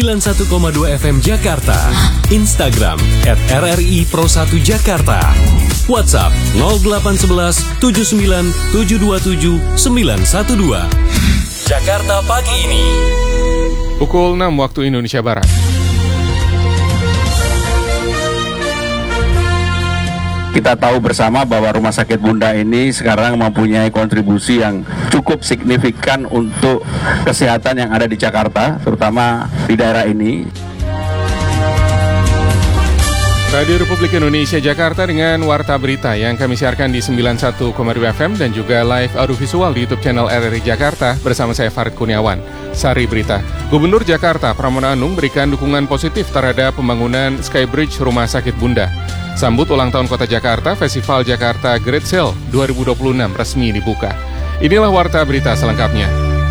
91,2 FM Jakarta. Instagram @RRI Pro 1 Jakarta. WhatsApp 0811 79 727 912. Jakarta pagi ini. Pukul 6 waktu Indonesia Barat. Kita tahu bersama bahwa Rumah Sakit Bunda ini sekarang mempunyai kontribusi yang cukup signifikan untuk kesehatan yang ada di Jakarta, terutama di daerah ini. Radio Republik Indonesia Jakarta dengan Warta Berita yang kami siarkan di 91,2 FM dan juga live audiovisual di YouTube channel RRI Jakarta bersama saya Farid Kurniawan. Sari Berita, Gubernur Jakarta Pramono Anung berikan dukungan positif terhadap pembangunan Skybridge Rumah Sakit Bunda. Sambut ulang tahun Kota Jakarta, Festival Jakarta Great Sale 2026 resmi dibuka. Inilah Warta Berita selengkapnya.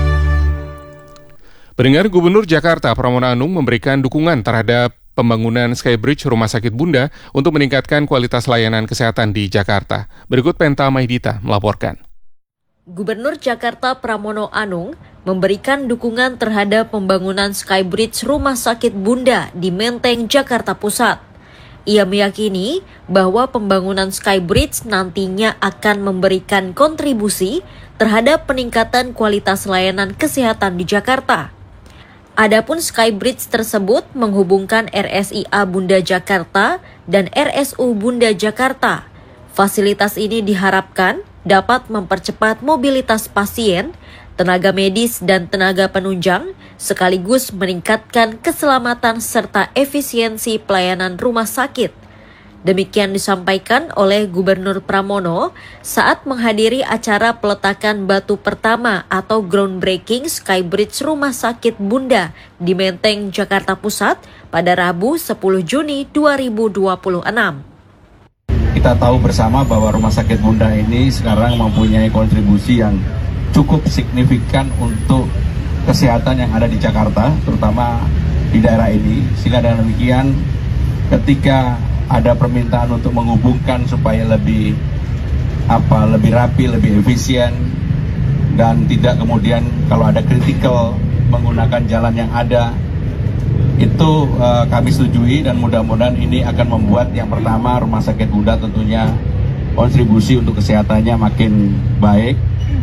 Pendengar, Gubernur Jakarta Pramono Anung memberikan dukungan terhadap pembangunan Skybridge Rumah Sakit Bunda untuk meningkatkan kualitas layanan kesehatan di Jakarta. Berikut Penta Maidita melaporkan. Gubernur Jakarta Pramono Anung memberikan dukungan terhadap pembangunan Skybridge Rumah Sakit Bunda di Menteng, Jakarta Pusat. Ia meyakini bahwa pembangunan Skybridge nantinya akan memberikan kontribusi terhadap peningkatan kualitas layanan kesehatan di Jakarta. Adapun Skybridge tersebut menghubungkan RSIA Bunda Jakarta dan RSU Bunda Jakarta. Fasilitas ini diharapkan dapat mempercepat mobilitas pasien, tenaga medis dan tenaga penunjang, sekaligus meningkatkan keselamatan serta efisiensi pelayanan rumah sakit. Demikian disampaikan oleh Gubernur Pramono saat menghadiri acara peletakan batu pertama atau groundbreaking Skybridge Rumah Sakit Bunda di Menteng, Jakarta Pusat pada Rabu 10 Juni 2026. Kita tahu bersama bahwa Rumah Sakit Bunda ini sekarang mempunyai kontribusi yang cukup signifikan untuk kesehatan yang ada di Jakarta, terutama di daerah ini. Sehingga dengan demikian, ketika ada permintaan untuk menghubungkan supaya lebih rapi, lebih efisien, dan tidak kemudian kalau ada kritikal menggunakan jalan yang ada, itu kami setujui dan mudah-mudahan ini akan membuat yang pertama Rumah Sakit Bunda tentunya kontribusi untuk kesehatannya makin baik.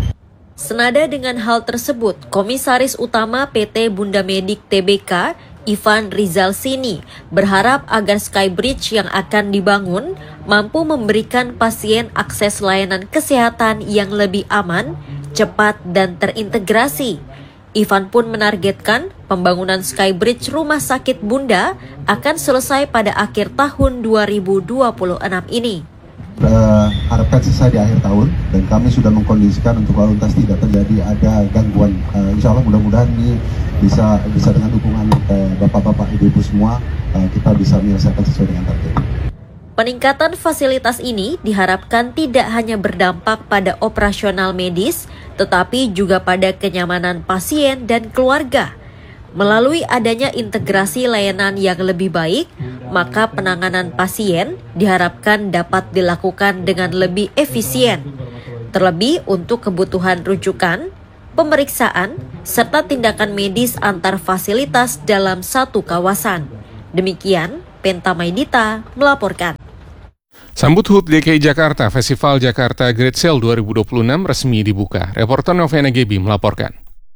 Senada dengan hal tersebut, Komisaris Utama PT Bunda Medik Tbk, Ivan Rizalsini, berharap agar Skybridge yang akan dibangun mampu memberikan pasien akses layanan kesehatan yang lebih aman, cepat, dan terintegrasi. Ivan pun menargetkan pembangunan Skybridge Rumah Sakit Bunda akan selesai pada akhir tahun 2026 ini. Harapkan selesai di akhir tahun dan kami sudah mengkondisikan untuk lalu lintas tidak terjadi ada gangguan. Insya Allah mudah-mudahan ini bisa dengan dukungan bapak-bapak, ibu-ibu semua kita bisa menyelesaikan sesuai dengan target. Peningkatan fasilitas ini diharapkan tidak hanya berdampak pada operasional medis, tetapi juga pada kenyamanan pasien dan keluarga. Melalui adanya integrasi layanan yang lebih baik, maka penanganan pasien diharapkan dapat dilakukan dengan lebih efisien. Terlebih untuk kebutuhan rujukan, pemeriksaan, serta tindakan medis antar fasilitas dalam satu kawasan. Demikian, Penta Maidita melaporkan. Sambut HUT DKI Jakarta, Festival Jakarta Great Sale 2026 resmi dibuka. Reporter Novena Gebi melaporkan.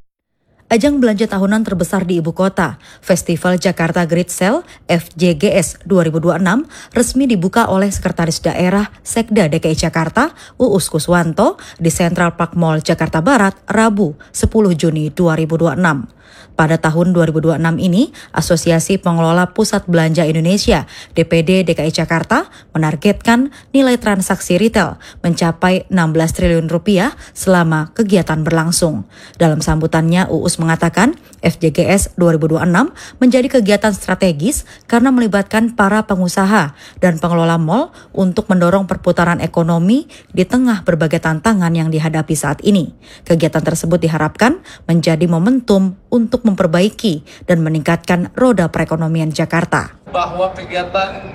Ajang belanja tahunan terbesar di ibu kota, Festival Jakarta Great Sale FJGS 2026 resmi dibuka oleh Sekretaris Daerah Sekda DKI Jakarta, Uus Kuswanto, di Central Park Mall, Jakarta Barat, Rabu 10 Juni 2026. Pada tahun 2026 ini, Asosiasi Pengelola Pusat Belanja Indonesia (DPD) DKI Jakarta menargetkan nilai transaksi retail mencapai 16 triliun rupiah selama kegiatan berlangsung. Dalam sambutannya, Uus mengatakan FJGS 2026 menjadi kegiatan strategis karena melibatkan para pengusaha dan pengelola mal untuk mendorong perputaran ekonomi di tengah berbagai tantangan yang dihadapi saat ini. Kegiatan tersebut diharapkan menjadi momentum untuk memperbaiki dan meningkatkan roda perekonomian Jakarta. Bahwa kegiatan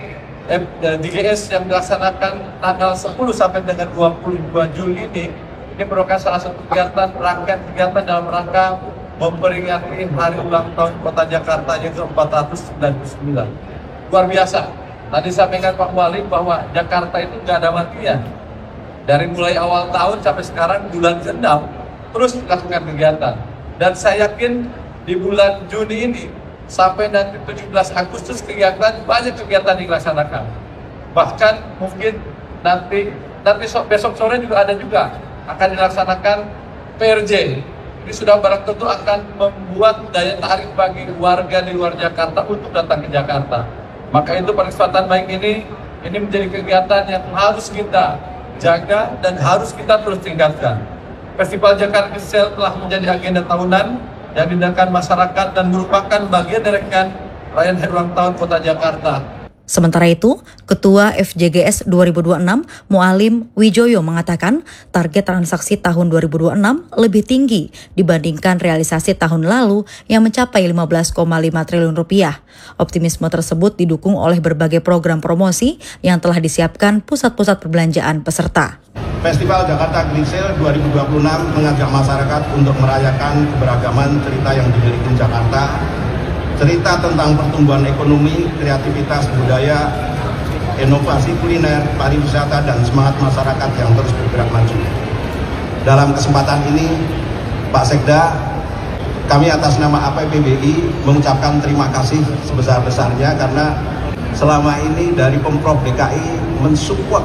DGS yang dilaksanakan tanggal 10 sampai dengan 22 Juli ini merupakan salah satu kegiatan rangkaian kegiatan dalam rangka memperingati hari ulang tahun Kota Jakarta yang ke-499. Luar biasa. Tadi sampaikan Pak Wali bahwa Jakarta itu nggak ada matinya. Dari mulai awal tahun sampai sekarang bulan ke-6 terus lakukan kegiatan. Dan saya yakin di bulan Juni ini sampai nanti 17 Agustus banyak kegiatan dilaksanakan. Bahkan mungkin nanti besok sore juga akan dilaksanakan PRJ. Ini sudah barang tentu akan membuat daya tarik bagi warga di luar Jakarta untuk datang ke Jakarta. Maka itu pada kesempatan baik ini menjadi kegiatan yang harus kita jaga dan harus kita terus tingkatkan. Festival Jakarta Great Sale telah menjadi agenda tahunan yang didengarkan masyarakat dan merupakan bagian dari perayaan hari ulang tahun Kota Jakarta. Sementara itu, Ketua FJGS 2026 Mualim Wijoyo mengatakan target transaksi tahun 2026 lebih tinggi dibandingkan realisasi tahun lalu yang mencapai 15,5 triliun rupiah. Optimisme tersebut didukung oleh berbagai program promosi yang telah disiapkan pusat-pusat perbelanjaan peserta. Festival Jakarta Great Sale 2026 mengajak masyarakat untuk merayakan keberagaman cerita yang dimiliki Jakarta, cerita tentang pertumbuhan ekonomi, kreativitas budaya, inovasi kuliner, pariwisata, dan semangat masyarakat yang terus bergerak maju. Dalam kesempatan ini, Pak Sekda, kami atas nama APBBI mengucapkan terima kasih sebesar-besarnya karena selama ini dari Pemprov DKI mensupport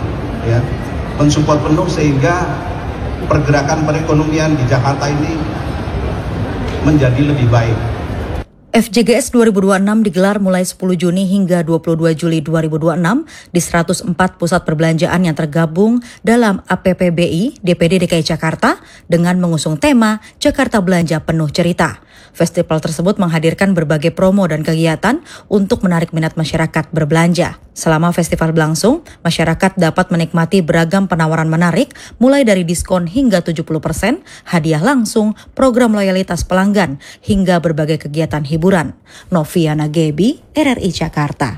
penuh sehingga pergerakan perekonomian di Jakarta ini menjadi lebih baik. FJGS 2026 digelar mulai 10 Juni hingga 22 Juli 2026 di 104 pusat perbelanjaan yang tergabung dalam APPBI DPD DKI Jakarta dengan mengusung tema Jakarta Belanja Penuh Cerita. Festival tersebut menghadirkan berbagai promo dan kegiatan untuk menarik minat masyarakat berbelanja. Selama festival berlangsung, masyarakat dapat menikmati beragam penawaran menarik mulai dari diskon hingga 70%, hadiah langsung, program loyalitas pelanggan, hingga berbagai kegiatan hiburan. Noviana Gebi, RRI Jakarta.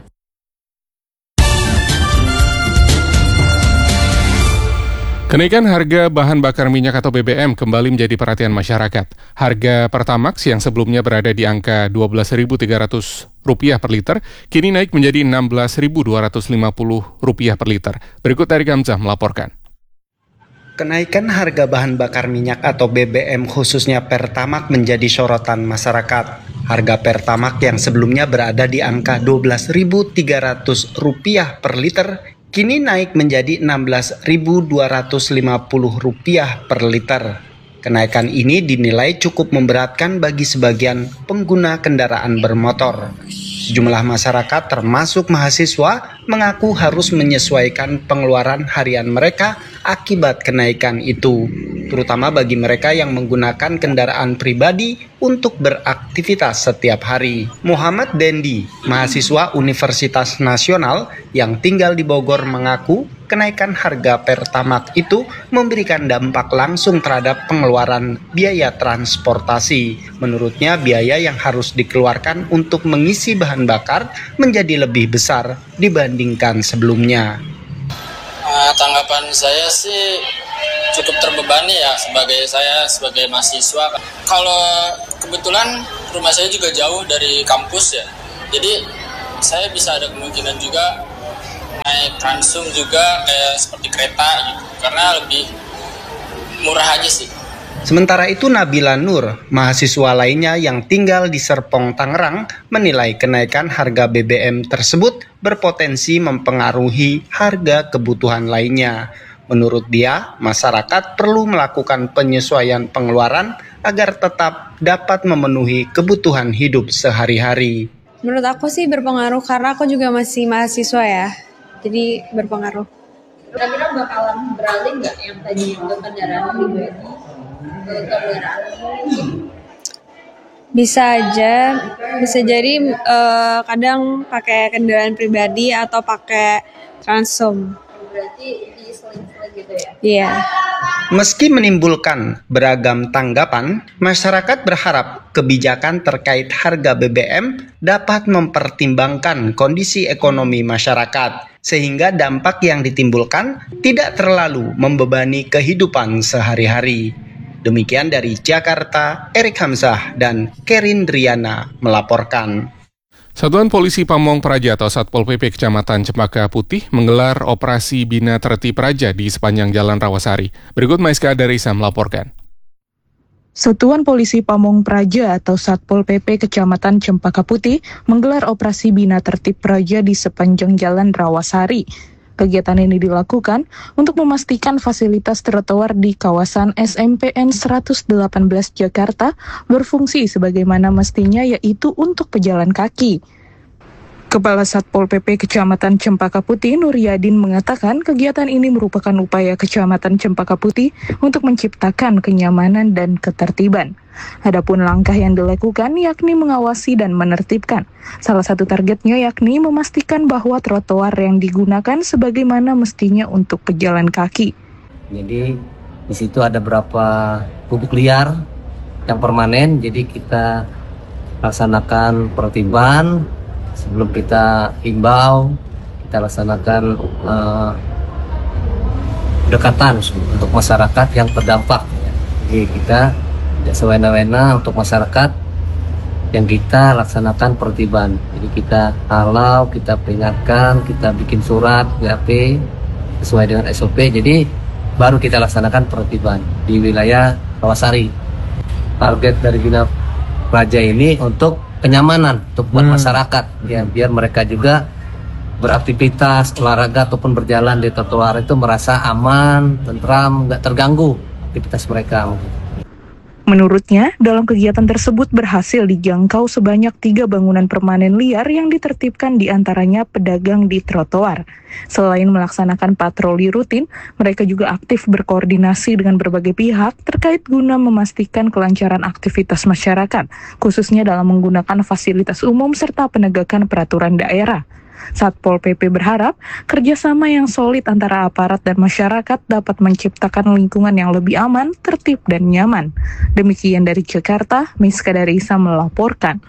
Kenaikan harga bahan bakar minyak atau BBM kembali menjadi perhatian masyarakat. Harga Pertamax yang sebelumnya berada di angka Rp12.300 per liter, kini naik menjadi Rp16.250 per liter. Berikut dari Gamzah melaporkan. Kenaikan harga bahan bakar minyak atau BBM khususnya Pertamax menjadi sorotan masyarakat. Harga Pertamax yang sebelumnya berada di angka Rp12.300 per liter, kini naik menjadi Rp16.250 per liter. Kenaikan ini dinilai cukup memberatkan bagi sebagian pengguna kendaraan bermotor. Sejumlah masyarakat termasuk mahasiswa mengaku harus menyesuaikan pengeluaran harian mereka akibat kenaikan itu, terutama bagi mereka yang menggunakan kendaraan pribadi untuk beraktivitas setiap hari. Muhammad Dendi, mahasiswa Universitas Nasional yang tinggal di Bogor mengaku kenaikan harga Pertamax itu memberikan dampak langsung terhadap pengeluaran biaya transportasi. Menurutnya, biaya yang harus dikeluarkan untuk mengisi bahan bakar menjadi lebih besar dibandingkan sebelumnya. Tanggapan saya sih cukup terbebani ya sebagai mahasiswa. Kalau kebetulan rumah saya juga jauh dari kampus ya, jadi saya bisa ada kemungkinan juga naik Transum juga kayak seperti kereta gitu, karena lebih murah aja sih. Sementara itu Nabila Nur, mahasiswa lainnya yang tinggal di Serpong, Tangerang, menilai kenaikan harga BBM tersebut berpotensi mempengaruhi harga kebutuhan lainnya. Menurut dia, masyarakat perlu melakukan penyesuaian pengeluaran agar tetap dapat memenuhi kebutuhan hidup sehari-hari. Menurut aku sih berpengaruh karena aku juga masih mahasiswa ya. Jadi berpengaruh. Kira-kira bakalan beralih nggak yang tadi ke kendaraan pribadi ke kendaraan umum? Bisa aja, bisa jadi kadang pakai kendaraan pribadi atau pakai Transum. Berarti diseling-seling gitu ya? Iya. Meski menimbulkan beragam tanggapan, masyarakat berharap kebijakan terkait harga BBM dapat mempertimbangkan kondisi ekonomi masyarakat, sehingga dampak yang ditimbulkan tidak terlalu membebani kehidupan sehari-hari. Demikian dari Jakarta, Erik Hamzah dan Kerindriana melaporkan. Satuan Polisi Pamong Praja atau Satpol PP Kecamatan Cempaka Putih menggelar operasi Bina Tertib Praja di sepanjang Jalan Rawasari. Berikut Maiska Darisa melaporkan. Satuan Polisi Pamong Praja atau Satpol PP Kecamatan Cempaka Putih menggelar operasi Bina Tertib Praja di sepanjang Jalan Rawasari. Kegiatan ini dilakukan untuk memastikan fasilitas trotoar di kawasan SMPN 118 Jakarta berfungsi sebagaimana mestinya, yaitu untuk pejalan kaki. Kepala Satpol PP Kecamatan Cempaka Putih, Nuryadin, mengatakan kegiatan ini merupakan upaya Kecamatan Cempaka Putih untuk menciptakan kenyamanan dan ketertiban. Adapun langkah yang dilakukan yakni mengawasi dan menertibkan. Salah satu targetnya yakni memastikan bahwa trotoar yang digunakan sebagaimana mestinya untuk pejalan kaki. Jadi di situ ada beberapa bubuk liar yang permanen, jadi kita laksanakan penertiban. Sebelum kita himbau, kita laksanakan pendekatan untuk masyarakat yang terdampak. Jadi kita tidak sewena-wena untuk masyarakat yang kita laksanakan penertiban. Jadi kita halau, kita peringatkan, kita bikin surat BAP sesuai dengan SOP. Jadi baru kita laksanakan penertiban di wilayah Rawasari. Target dari Bina Praja ini untuk kenyamanan untuk buat masyarakat, ya, biar mereka juga beraktivitas olahraga ataupun berjalan di trotoar itu merasa aman, tentram, nggak terganggu aktivitas mereka. Menurutnya, dalam kegiatan tersebut berhasil dijangkau sebanyak 3 bangunan permanen liar yang ditertibkan, diantaranya pedagang di trotoar. Selain melaksanakan patroli rutin, mereka juga aktif berkoordinasi dengan berbagai pihak terkait guna memastikan kelancaran aktivitas masyarakat, khususnya dalam menggunakan fasilitas umum serta penegakan peraturan daerah. Satpol PP berharap kerjasama yang solid antara aparat dan masyarakat dapat menciptakan lingkungan yang lebih aman, tertib, dan nyaman. Demikian dari Jakarta, Maiska Darisa melaporkan.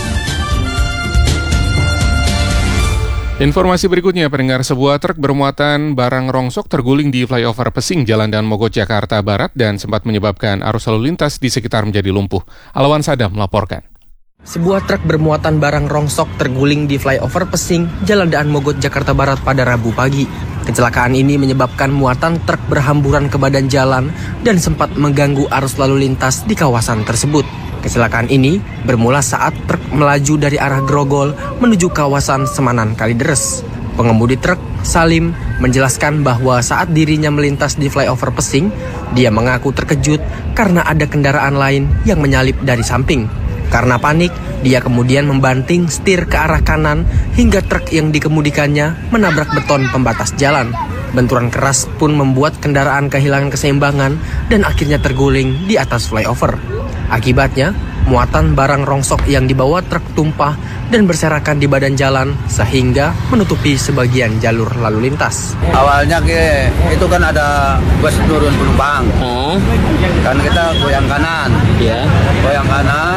Informasi berikutnya, pendengar, sebuah truk bermuatan barang rongsok terguling di flyover Pesing, Jalan Dan Mogot, Jakarta Barat dan sempat menyebabkan arus lalu lintas di sekitar menjadi lumpuh. Alwan Sadam melaporkan. Sebuah truk bermuatan barang rongsok terguling di flyover Pesing, Jalan Daan Mogot, Jakarta Barat pada Rabu pagi. Kecelakaan ini menyebabkan muatan truk berhamburan ke badan jalan dan sempat mengganggu arus lalu lintas di kawasan tersebut. Kecelakaan ini bermula saat truk melaju dari arah Grogol menuju kawasan Semanan Kalideres. Pengemudi truk, Salim, menjelaskan bahwa saat dirinya melintas di flyover Pesing, dia mengaku terkejut karena ada kendaraan lain yang menyalip dari samping. Karena panik, dia kemudian membanting setir ke arah kanan hingga truk yang dikemudikannya menabrak beton pembatas jalan. Benturan keras pun membuat kendaraan kehilangan keseimbangan dan akhirnya terguling di atas flyover. Akibatnya, muatan barang rongsok yang dibawa truk tumpah dan berserakan di badan jalan sehingga menutupi sebagian jalur lalu lintas. Awalnya itu kan ada bus turun penumpang, kan kita goyang kanan, goyang kanan,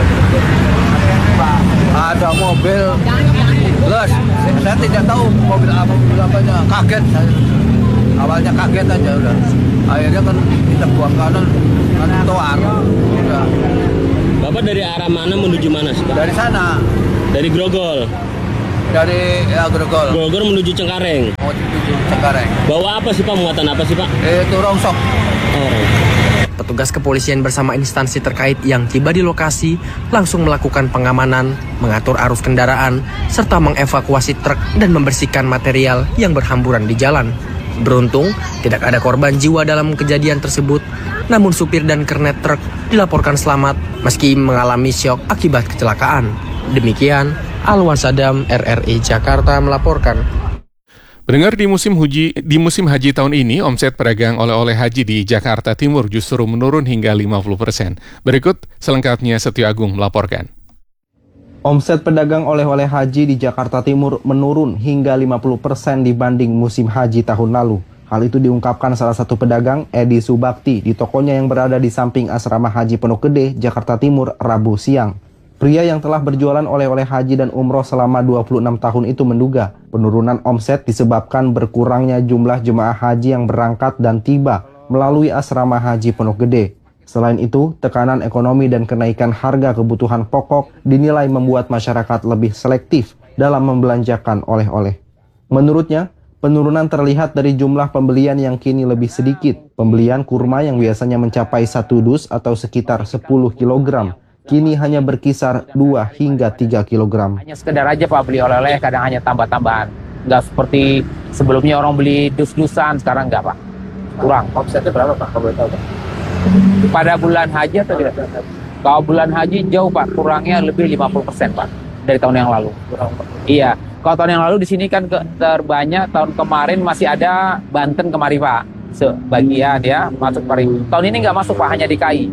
ada mobil, plus saya tidak tahu mobil apanya, kaget saya. Awalnya kaget aja udah, akhirnya kan kita buang kanan, trotoar. Bapak dari arah mana menuju mana sih, Pak? Dari sana. Dari Grogol? Dari Grogol. Grogol menuju Cengkareng? Menuju Cengkareng. Bawa apa sih, Pak? Muatan apa sih, Pak? Itu rongsok. Petugas kepolisian bersama instansi terkait yang tiba di lokasi langsung melakukan pengamanan, mengatur arus kendaraan, serta mengevakuasi truk dan membersihkan material yang berhamburan di jalan. Beruntung, tidak ada korban jiwa dalam kejadian tersebut, namun supir dan kernet truk dilaporkan selamat meski mengalami syok akibat kecelakaan. Demikian, Alwan Sadam, RRI Jakarta melaporkan. Pendengar, di musim haji tahun ini, omset pedagang oleh-oleh haji di Jakarta Timur justru menurun hingga 50%. Berikut selengkapnya, Setio Agung melaporkan. Omset pedagang oleh-oleh haji di Jakarta Timur menurun hingga 50% dibanding musim haji tahun lalu. Hal itu diungkapkan salah satu pedagang, Edi Subakti, di tokonya yang berada di samping Asrama Haji Pondok Gede, Jakarta Timur, Rabu siang. Pria yang telah berjualan oleh-oleh haji dan umroh selama 26 tahun itu menduga penurunan omset disebabkan berkurangnya jumlah jemaah haji yang berangkat dan tiba melalui Asrama Haji Pondok Gede. Selain itu, tekanan ekonomi dan kenaikan harga kebutuhan pokok dinilai membuat masyarakat lebih selektif dalam membelanjakan oleh-oleh. Menurutnya, penurunan terlihat dari jumlah pembelian yang kini lebih sedikit. Pembelian kurma yang biasanya mencapai 1 dus atau sekitar 10 kg, kini hanya berkisar 2 hingga 3 kg. Hanya sekedar aja Pak beli oleh-oleh, kadang hanya tambah-tambahan. Nggak seperti sebelumnya orang beli dus-dusan, sekarang nggak Pak. Kurang. Omsetnya berapa Pak kalau boleh tahu Pak? Pada bulan haji atau tidak? Kalau bulan haji jauh Pak, kurangnya lebih 50% Pak dari tahun yang lalu. Iya, kalau tahun yang lalu di sini kan terbanyak, tahun kemarin masih ada Banten kemari Pak, sebagian ya masuk Pari. Tahun ini nggak masuk Pak, hanya DKI.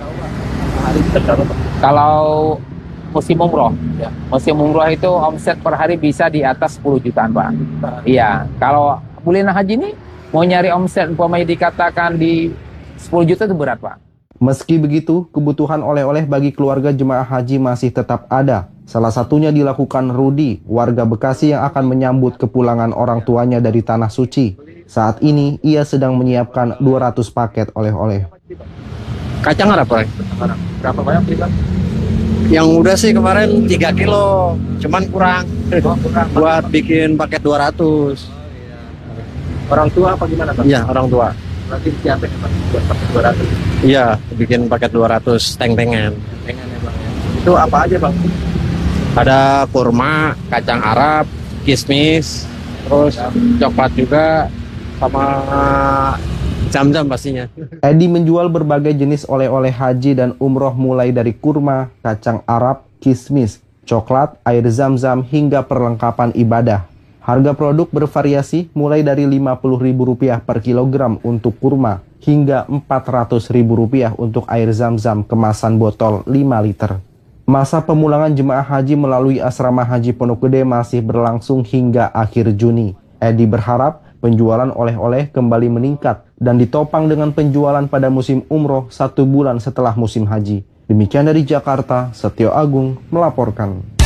Kalau musim umroh, itu omset per hari bisa di atas 10 jutaan Pak. Iya, kalau bulan haji ini mau nyari omset umpamanya dikatakan di 10 juta itu berat Pak. Meski begitu, kebutuhan oleh-oleh bagi keluarga jemaah haji masih tetap ada. Salah satunya dilakukan Rudi, warga Bekasi yang akan menyambut kepulangan orang tuanya dari Tanah Suci. Saat ini, ia sedang menyiapkan 200 paket oleh-oleh. Kacang Arab Pak. Berapa banyak beli Pak? Yang udah sih kemarin 3 kilo, cuman kurang. Buat bikin paket 200. Orang tua apa gimana Pak? Iya, orang tua. Berarti siapin buat paket 200? Iya, bikin paket 200 teng-tengan. Tengan ya Bang. Itu apa aja Bang? Ada kurma, kacang Arab, kismis, terus coklat juga, sama jam-jam pastinya. Edi menjual berbagai jenis oleh-oleh haji dan umroh mulai dari kurma, kacang Arab, kismis, coklat, air zam-zam hingga perlengkapan ibadah. Harga produk bervariasi mulai dari Rp50.000 per kilogram untuk kurma hingga Rp400.000 untuk air zam-zam kemasan botol 5 liter. Masa pemulangan jemaah haji melalui asrama haji Pondok Gede masih berlangsung hingga akhir Juni. Edi berharap penjualan oleh-oleh kembali meningkat dan ditopang dengan penjualan pada musim umroh 1 bulan setelah musim haji. Demikian dari Jakarta, Setio Agung melaporkan.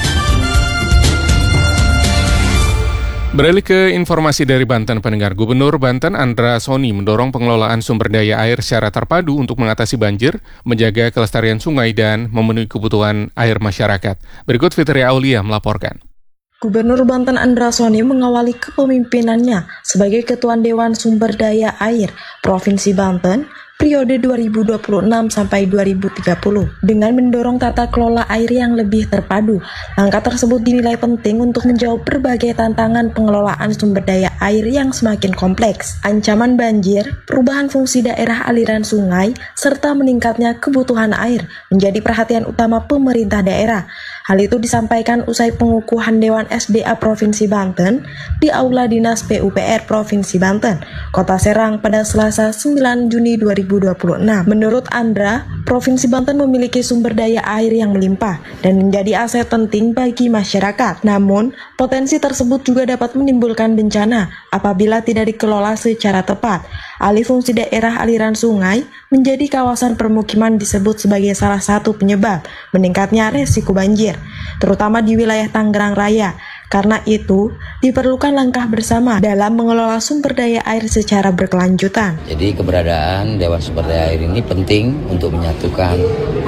Beralih ke informasi dari Banten, pendengar. Gubernur Banten Andra Soni mendorong pengelolaan sumber daya air secara terpadu untuk mengatasi banjir, menjaga kelestarian sungai, dan memenuhi kebutuhan air masyarakat. Berikut Fitri Aulia melaporkan. Gubernur Banten Andra Soni mengawali kepemimpinannya sebagai Ketua Dewan Sumber Daya Air Provinsi Banten periode 2026 sampai 2030 dengan mendorong tata kelola air yang lebih terpadu. Langkah tersebut dinilai penting untuk menjawab berbagai tantangan pengelolaan sumber daya air yang semakin kompleks, ancaman banjir, perubahan fungsi daerah aliran sungai, serta meningkatnya kebutuhan air menjadi perhatian utama pemerintah daerah. Hal itu disampaikan usai pengukuhan Dewan SDA Provinsi Banten di Aula Dinas PUPR Provinsi Banten, Kota Serang pada Selasa 9 Juni 2026. Menurut Andra, Provinsi Banten memiliki sumber daya air yang melimpah dan menjadi aset penting bagi masyarakat. Namun, potensi tersebut juga dapat menimbulkan bencana apabila tidak dikelola secara tepat. Alih fungsi daerah aliran sungai menjadi kawasan permukiman disebut sebagai salah satu penyebab meningkatnya resiko banjir, terutama di wilayah Tangerang Raya. Karena itu, diperlukan langkah bersama dalam mengelola sumber daya air secara berkelanjutan. Jadi keberadaan Dewan Sumber Daya Air ini penting untuk menyatukan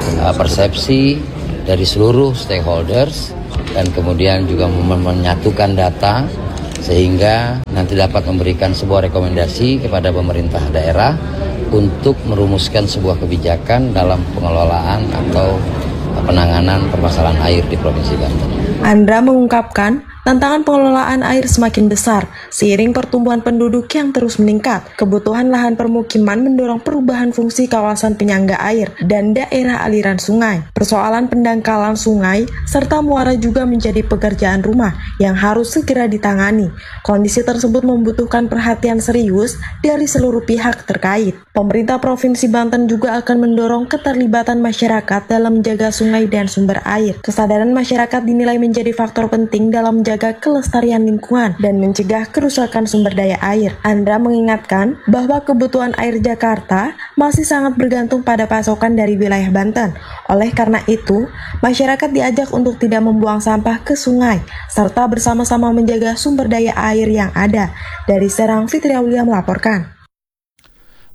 persepsi dari seluruh stakeholders dan kemudian juga menyatukan data sehingga nanti dapat memberikan sebuah rekomendasi kepada pemerintah daerah untuk merumuskan sebuah kebijakan dalam pengelolaan atau penanganan permasalahan air di Provinsi Banten. Andra mengungkapkan, tantangan pengelolaan air semakin besar seiring pertumbuhan penduduk yang terus meningkat. Kebutuhan lahan permukiman mendorong perubahan fungsi kawasan penyangga air dan daerah aliran sungai. Persoalan pendangkalan sungai serta muara juga menjadi pekerjaan rumah yang harus segera ditangani. Kondisi tersebut membutuhkan perhatian serius dari seluruh pihak terkait. Pemerintah Provinsi Banten juga akan mendorong keterlibatan masyarakat dalam menjaga sungai dan sumber air. Kesadaran masyarakat dinilai menjadi faktor penting dalam menjaga kelestarian lingkungan dan mencegah kerusakan sumber daya air. Andra mengingatkan bahwa kebutuhan air Jakarta masih sangat bergantung pada pasokan dari wilayah Banten. Oleh karena itu, masyarakat diajak untuk tidak membuang sampah ke sungai, serta bersama-sama menjaga sumber daya air yang ada. Dari Serang, Fitri Aulia melaporkan.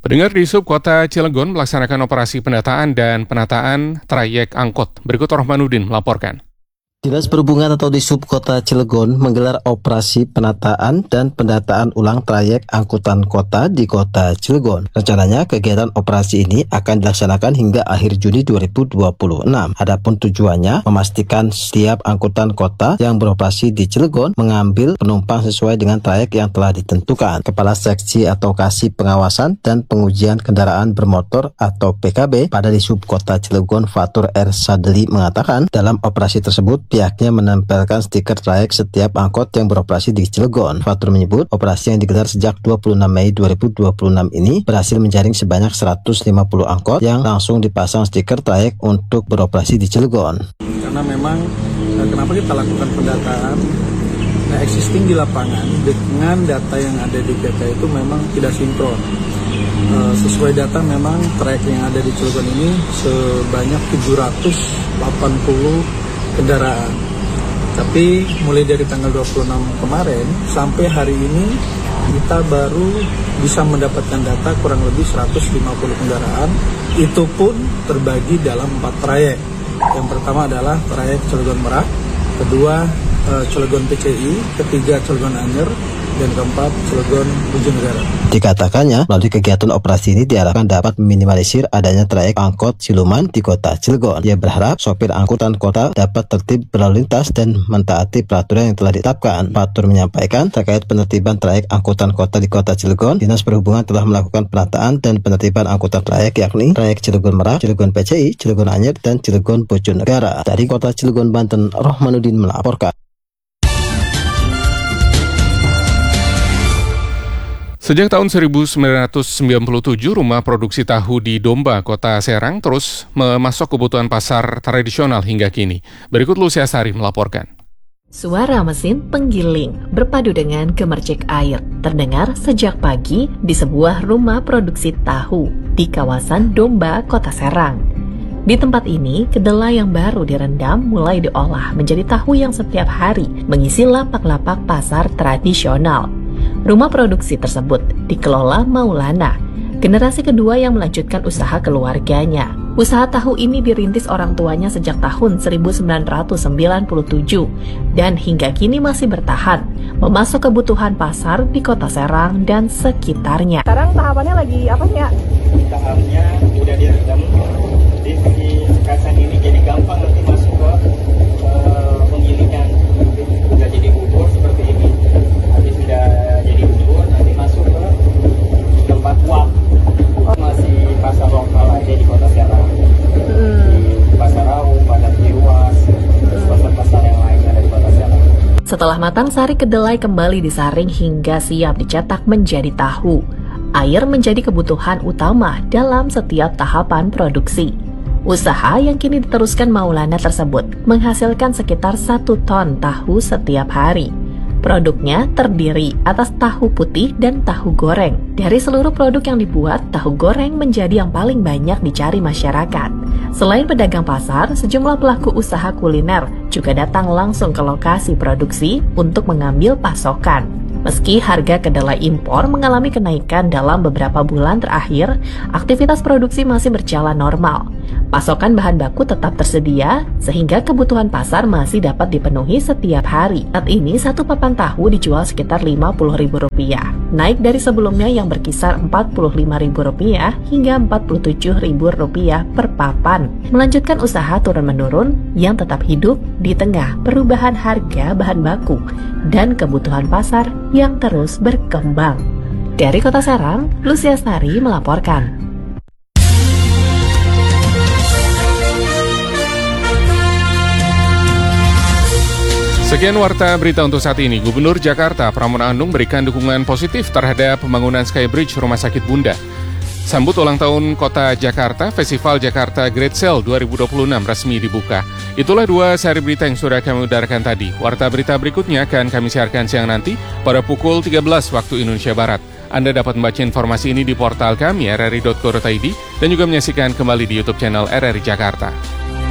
Pendengar, di Sub Kota Cilegon melaksanakan operasi pendataan dan penataan trayek angkot. Berikut Rohmanuddin melaporkan. Dinas Perhubungan atau Disub Kota Cilegon menggelar operasi penataan dan pendataan ulang trayek angkutan kota di Kota Cilegon. Rencananya kegiatan operasi ini akan dilaksanakan hingga akhir Juni 2026. Adapun tujuannya memastikan setiap angkutan kota yang beroperasi di Cilegon mengambil penumpang sesuai dengan trayek yang telah ditentukan. Kepala Seksi Advokasi Pengawasan dan Pengujian Kendaraan Bermotor atau PKB pada Disub Kota Cilegon, Fatur R. Sadeli mengatakan dalam operasi tersebut pihaknya menempelkan stiker trayek setiap angkot yang beroperasi di Cilegon. Fatur menyebut operasi yang digelar sejak 26 Mei 2026 ini berhasil menjaring sebanyak 150 angkot yang langsung dipasang stiker trayek untuk beroperasi di Cilegon. Karena memang kenapa kita lakukan pendataan existing di lapangan dengan data yang ada di PT itu memang tidak sinkron. Sesuai data memang trayek yang ada di Cilegon ini sebanyak 780 kendaraan. Tapi mulai dari tanggal 26 kemarin sampai hari ini kita baru bisa mendapatkan data kurang lebih 150 kendaraan. Itu pun terbagi dalam 4 trayek. Yang pertama adalah trayek Cilegon Merak, kedua Cilegon PCI, ketiga Cilegon Anyer, dan keempat Cilegon Bojonegara. Dikatakannya, melalui kegiatan operasi ini diharapkan dapat meminimalisir adanya trayek angkot siluman di Kota Cilegon. Ia berharap sopir angkutan kota dapat tertib berlalu lintas dan mentaati peraturan yang telah ditetapkan. Fatur menyampaikan terkait penertiban trayek angkutan kota di Kota Cilegon, Dinas Perhubungan telah melakukan penataan dan penertiban angkutan trayek yakni trayek Cilegon Merak, Cilegon PCI, Cilegon Anyer, dan Cilegon Bojonegara. Dari Kota Cilegon, Banten, Rohmanuddin melaporkan. Sejak tahun 1997, rumah produksi tahu di Domba, Kota Serang terus memasok kebutuhan pasar tradisional hingga kini. Berikut Lucia Sari melaporkan. Suara mesin penggiling berpadu dengan gemercik air terdengar sejak pagi di sebuah rumah produksi tahu di kawasan Domba, Kota Serang. Di tempat ini, kedelai yang baru direndam mulai diolah menjadi tahu yang setiap hari mengisi lapak-lapak pasar tradisional. Rumah produksi tersebut dikelola Maulana, generasi kedua yang melanjutkan usaha keluarganya. Usaha tahu ini dirintis orang tuanya sejak tahun 1997 dan hingga kini masih bertahan, memasok kebutuhan pasar di Kota Serang dan sekitarnya. Sekarang tahapannya lagi apa sih ya? Tahapnya udah direndam di kasan ini, jadi gampang nanti masuk ke penggilingan. Udah jadi bubur seperti ini. Habis sudah jadi bubur, nanti masuk ke tempat uap. Masih pasar lokal aja di Kota Serang. Di Pasar Rawu, Pasar Ciruas, terus pasar-pasar yang lain ada di Kota Serang. Setelah matang, sari kedelai kembali disaring hingga siap dicetak menjadi tahu. Air menjadi kebutuhan utama dalam setiap tahapan produksi. Usaha yang kini diteruskan Maulana tersebut menghasilkan sekitar 1 ton tahu setiap hari. Produknya terdiri atas tahu putih dan tahu goreng. Dari seluruh produk yang dibuat, tahu goreng menjadi yang paling banyak dicari masyarakat. Selain pedagang pasar, sejumlah pelaku usaha kuliner juga datang langsung ke lokasi produksi untuk mengambil pasokan. Meski harga kedelai impor mengalami kenaikan dalam beberapa bulan terakhir, aktivitas produksi masih berjalan normal. Pasokan bahan baku tetap tersedia, sehingga kebutuhan pasar masih dapat dipenuhi setiap hari. Saat ini, satu papan tahu dijual sekitar Rp50.000, naik dari sebelumnya yang berkisar Rp45.000 hingga Rp47.000 per papan. Melanjutkan usaha turun-menurun yang tetap hidup di tengah perubahan harga bahan baku dan kebutuhan pasar yang terus berkembang. Dari Kota Serang, Lucia Sari melaporkan. Sekian warta berita untuk saat ini. Gubernur Jakarta Pramono Anung berikan dukungan positif terhadap pembangunan Skybridge Rumah Sakit Bunda. Sambut ulang tahun Kota Jakarta, Festival Jakarta Great Sale 2026 resmi dibuka. Itulah 2 seri berita yang sudah kami udarakan tadi. Warta berita berikutnya akan kami siarkan siang nanti pada pukul 13 waktu Indonesia Barat. Anda dapat membaca informasi ini di portal kami rri.co.id dan juga menyaksikan kembali di YouTube channel RRI Jakarta.